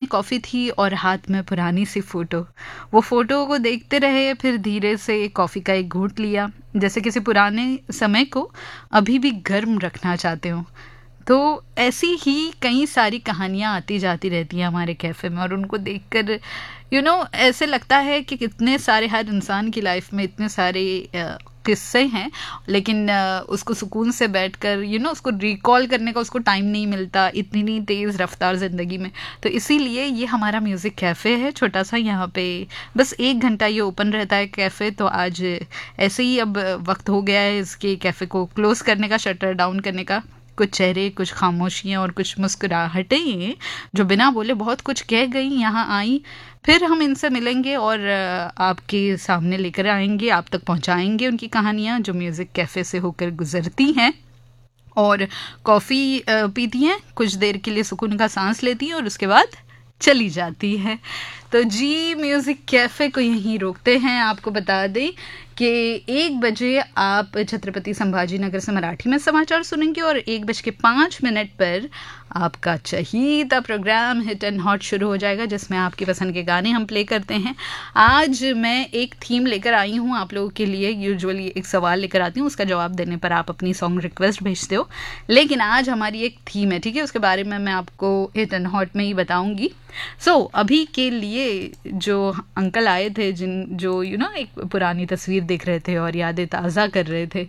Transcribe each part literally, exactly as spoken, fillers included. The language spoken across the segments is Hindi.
कॉफ़ी थी और हाथ में पुरानी सी फ़ोटो। वो फ़ोटो को देखते रहे, फिर धीरे से कॉफ़ी का एक घूंट लिया, जैसे किसी पुराने समय को अभी भी गर्म रखना चाहते हो। तो ऐसी ही कई सारी कहानियाँ आती जाती रहती हैं हमारे कैफ़े में, और उनको देखकर यू नो ऐसे लगता है कि कितने सारे, हर इंसान की लाइफ में इतने सारे किस्से हैं, लेकिन uh, उसको सुकून से बैठकर यू नो उसको रिकॉल करने का उसको टाइम नहीं मिलता, इतनी तेज़ रफ्तार ज़िंदगी में। तो इसीलिए ये हमारा म्यूज़िक कैफ़े है छोटा सा, यहाँ पे बस एक घंटा ये ओपन रहता है कैफ़े। तो आज ऐसे ही अब वक्त हो गया है इसके कैफ़े को क्लोज़ करने का, शटर डाउन करने का। कुछ चेहरे, कुछ खामोशियाँ और कुछ मुस्कुराहटें जो बिना बोले बहुत कुछ कह गई यहाँ आई। फिर हम इनसे मिलेंगे और आपके सामने लेकर आएंगे, आप तक पहुँचाएंगे उनकी कहानियाँ जो म्यूज़िक कैफ़े से होकर गुजरती हैं और कॉफ़ी पीती हैं, कुछ देर के लिए सुकून का सांस लेती हैं और उसके बाद चली जाती है। तो जी म्यूज़िक कैफ़े को यहीं रोकते हैं। आपको बता दें कि एक बजे आप छत्रपति संभाजी नगर से मराठी में समाचार सुनेंगे और एक बज के पाँच मिनट पर आपका चहीता प्रोग्राम हिट एंड हॉट शुरू हो जाएगा, जिसमें आपकी पसंद के गाने हम प्ले करते हैं। आज मैं एक थीम लेकर आई हूँ आप लोगों के लिए। यूजुअली एक सवाल लेकर आती हूँ, उसका जवाब देने पर आप अपनी सॉन्ग रिक्वेस्ट भेजते हो, लेकिन आज हमारी एक थीम है, ठीक है? उसके बारे में मैं आपको हिट एंड हॉट में ही बताऊँगी। सो so, अभी के लिए जो अंकल आए थे, जिन जो यू you नो know, एक पुरानी तस्वीर देख रहे थे और यादें ताज़ा कर रहे थे,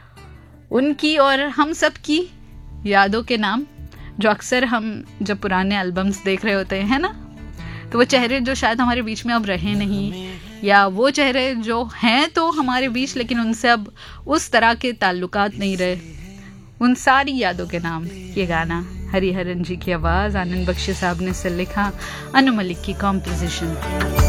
उनकी और हम सब की यादों के नाम, जो अक्सर हम जब पुराने एल्बम्स देख रहे होते हैं ना, तो वो चेहरे जो शायद हमारे बीच में अब रहे नहीं, या वो चेहरे जो हैं तो हमारे बीच लेकिन उनसे अब उस तरह के ताल्लुकात नहीं रहे, उन सारी यादों के नाम। ये गाना हरिहरन जी की आवाज़, आनंद बख्शी साहब ने से लिखा, अनु मलिक की कॉम्पोजिशन।